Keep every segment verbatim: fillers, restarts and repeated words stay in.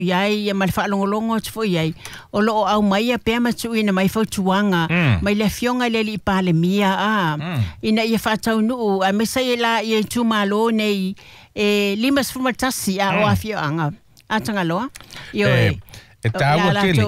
Iai ia mai whaalongolongo te fo iai. O loo au mai a pēr matu ina mai fautuanga. Mm. Mai le fionga le li pāle mia a. Mm. Ina ia whātau nuu. A mesa ia la ia tu malo nei e limas fumatasi a mm. o a fioanga. A tanga loa. Io e. E tāua tele.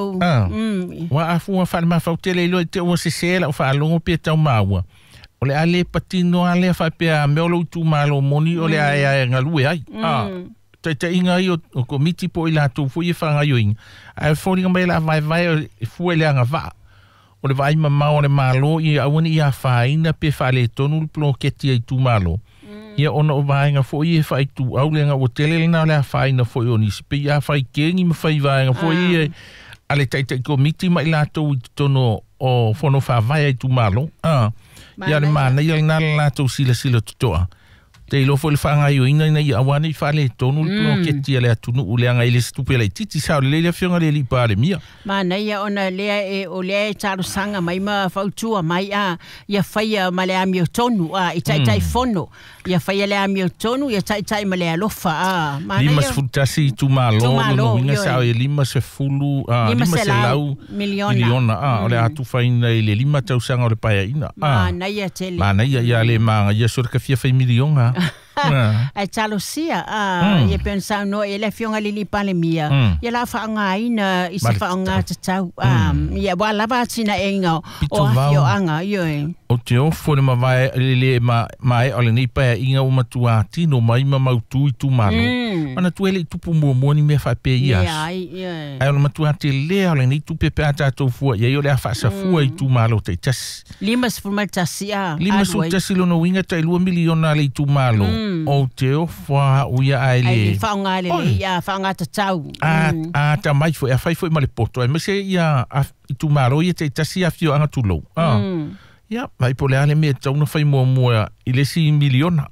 Wa a fua whare ma whau tele ilo e te ua se sela o whaalongo pia tau maua. O le ale patino ale a whapea meolo tu malo moni o le mm. ae ae ngalue ai. Mm. Ah. Tai tai inga i o, o komiti po i la tō fu i whanga i o inga. Ai whori ngai la vai vai o fu e le anga wha. O le vai ma mao le malo i awani i a whaina pe whale tonu le plo keti ai tu malo. Mm. Ia ona o vai nga fo i e whai tu au le nga o tele le na le a whaina fo i o nisi. Pe i a whai kengi ma whai vai nga fo i e ale tai tai komiti ma i la tō i tono o whono wha vai ai tu malo. Ah. Ia le mana i le nga la tō sila sila tutoa. Te ilo fo le whanga i o ina ina i awane i whale tonu le plo keti ale atunu u leanga i le stupe le titi sao le le fionga le li pāle mia. Mana ia ona lea e o lea e taro sanga mai ma whautua mai a ia whaia ma le amio tonu a i tai tai fono. Ia whaia le amio tonu ia tai tai ma le alofa a. Limas futasi tu malo no winga sao e lima se fulu lima se lau miliona a o le atu whaina i le lima tau sanga o le paia ina. Mana ia tele. Mana ia ia le manga ia surka fia whai milionga. Ai talo sia a ia pensa no ele fionga lili pale mia ia la fa nga ina i se fa nga tau ia wala ba sina enga o afio anga yo o te ofo le mavai le ma mai ole ni pa inga o matua tino mai ma mautu i tu malo ana tu ele tu pumo mo ni me fa pe ia ai ai o matua te le ole ni tu pepe ata to fu ia yo le fa sa fu i tu malo te tas limas fumaltasia limas fumaltasilo no winga tai lu miliona le tu malo o te ofa uia ai le. Ai whaonga le le, ia whaonga ta tau. A, a ta mai fo, a whai fo i male poto. Ai mese ia i tu maro ia te tasi a fio anga tulou. Ia, mai po le ale mea tau na whai mua mua i le si miliona.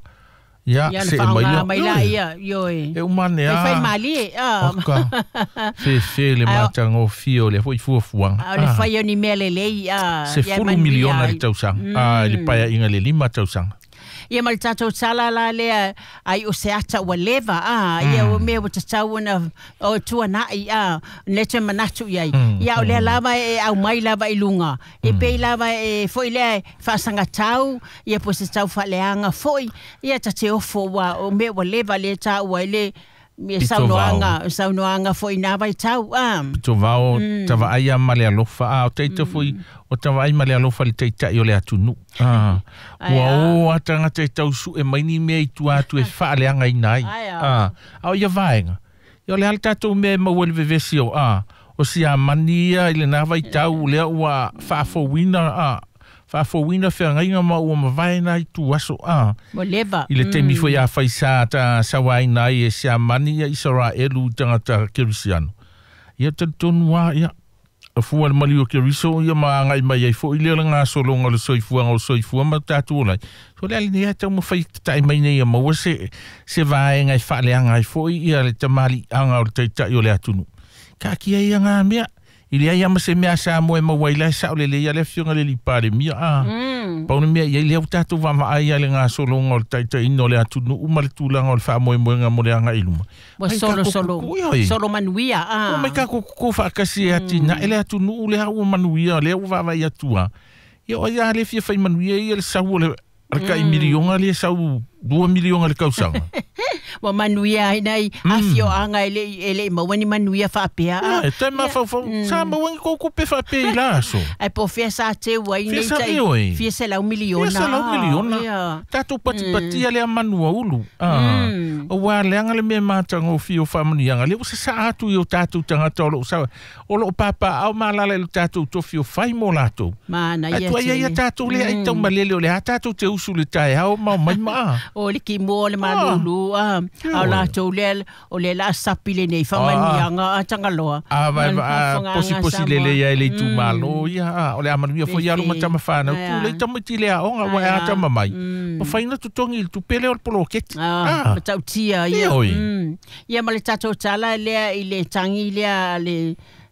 Ia, se e mai la. Mai la ia, yo e. E umane a. E whai mali e. Oka. Fe fe le matanga o fio le fo i fua fuanga. Le whai o ni mea le le ia. Se fulu miliona le tausanga. Ah, le paia inga le lima tausanga. Ia mal tatou sala la lea ai o se ata ua leva a ia o mea o tatau na o tuana i a lete manatu iai ia o lea lava e au mai lava i lunga e pei lava e foi lea whaasanga tau ia po se tau whaleanga foi ia tate ofo wa o mea ua leva lea tau wa le me saunoanga saunoanga foi na vai tau a to vao tava ai male alofa a o teito foi o tava ai male alofa le teita i o le atunu ah wa o atanga te tau su e mai ni me i tu atu e fale anga i nai ah au ia vaenga i o le alta to me ma wel vevesio ah o sia mania i le na vai tau le ua fa fo winner ah fa fo winner fe nga ma o ma vai na i tu aso ah mo leva i le temi foi a faisa ta sawai nai e sia mania i sora elu tanga ta kirisiano ia te tonua ia a fua le mali o kiriso ia ma ngai mai ai fo i le nga solo nga le soifua nga soifua ma tatu lai so le ali ia te mo fai tai mai nei ma o se se vai ngai fa le ngai fo ia le tamali anga o te tai o le atunu ka ki ia nga mea ili ai ama se mea sa mo e mawaila sa o le le ia le fionga le li pare mia ah pauna mea ia le utatu wa ma ai le nga solo nga o tai tai no le atunu uma le tulanga o le fa mo e mo nga mo le anga iluma mo solo solo solo manuia ah o mai ka ko ko fa kasi ati na ele atunu le ha o manuia le o va va ia tua ia o ia le fia fa manuia ia le sa o le ka i milionga le sa o dua milionga le kausanga wa manuia nei afio anga ele ele ma wani manuia fa pea ah e ma fa fa sa ma wani ko ko pe fa pe la so ai po fia sa te wa nei tai fia se la un miliona fia se la un miliona tato pati pati ale manua ulu ah o wa le anga le me mata ngo fio fa manuia le o sa atu yo tato tanga tolo sa o lo papa au mala le tato to fio fai mo lato mana ia ai ia tato le ai tau malele le tato te usu le tai au ma mai ma o le ki mo le malulu ah au la tau le o le la sapi le nei whamanianga a tangaloa. A vai posi posi le le ia le tu malo ia o le amanuia foi ia luma tama whanau tu le tamiti le a onga wai a tama mai. Ma whaina tu tongi tu pele o le poloketi. Ah, tau tia ia. Ia ma le tatou tala lea i le tangi lea le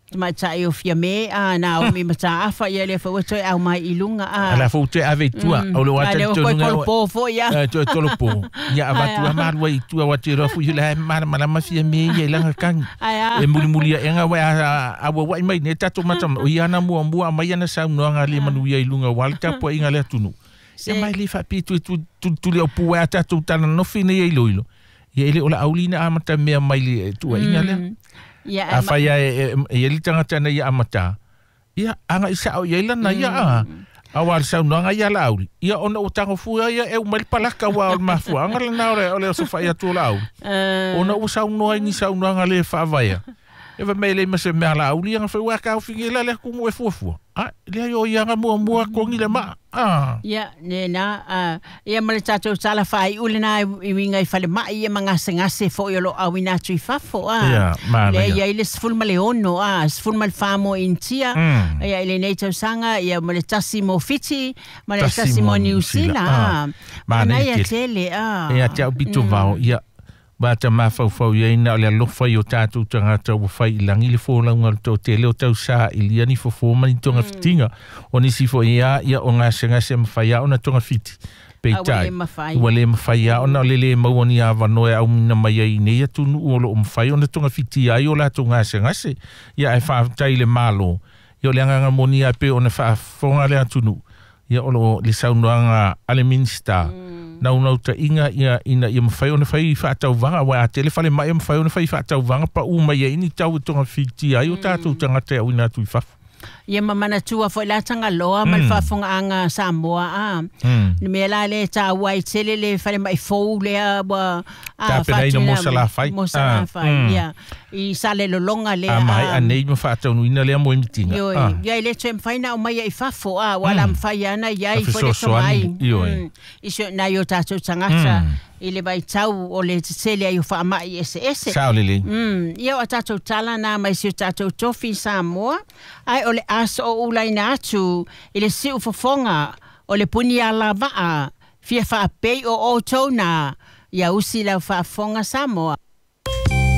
ma ta yo fia me a na o mi mata afa ia le fo to au mai ilunga a ala fo te ave tua o lo ata to no po fo ya to to lo po ya ava tua mar wa tua wa te rofu ile mar mala ma fia me ia langa kan e muli muli e nga wa a wa mai ne tato mata o ia na mo mo mai na sa no nga le manu ia ilunga wal ta po inga le tunu e mai le fa pi tu tu tu le po wa tato tana no fine ia ilo ilo ia ile ola aulina amata me mai le tu inga le ya a fai e e li tanga tana ia amata ia anga isa o ia lana ia a awal sa no nga ia lauri ia ona o tango fu ia e mal palaka wa ma fu anga na ore ole so fai atu lau ona o sa no ni sa no nga le fa vai e va mele me se me lauri anga fa wa ka fingela le ku mo e fu fu ah le yo ia nga mo mo ko ngi le ma ah ya ne na ah ia male tato sala fai ulina i winga i fale mai ia manga senga se fo yo lo awina tu fafo ah le ia ile sful male ono ah sful mal famo intia ia ile nei tau sanga ia male tasi mo fiti male tasi mo New Zealand ah mana ia tele ah ia tau bitu vao ia ba ta ma fa fa ia ina le lo fa yo tatu tanga tau fa ilangi le fo la ngal to tele o tau sa ilia ni fo fo mani tonga fitinga oni si fo ia ia o nga senga se fa ia ona tonga fiti pe tai wale ma fa ia ona le le ma oni ava no e au na mai ai ne tu no o lo fa ona tonga fiti ai o la tonga senga se ia e fa tai le malo yo le nga moni a pe ona fa fo nga le atu no ia o lo le sa no nga ale minsta na una uta inga ia ina ia mawhai ona whai wha atau wanga wa a telefale mai mawhai ona whai wha atau wanga pa u mai ini tau tonga whiti ai o tātou tangata au ina tui whafu ia mamana tua fo la tanga loa mal fa fonga anga Samoa a ni me la le ta wai tele le fale mai fo le a ba a fa ina mo sala fai mo sala fai ia i sale lo longa le a mai a nei mo fa tau ina le mo mitinga yo ia le tem fai na o mai i fa fo a wala mfai ana ia i fo le so mai i so na yo ta tangata ile vai tau o le tsele ai fa mai ese ese sao lele mm ia o tatou tala na mai si tatou tofi Samoa ai o le aso o ulaina atu ile si ufofonga o le puni ala va fia fa pe o o tona ia usi la fa fonga Samoa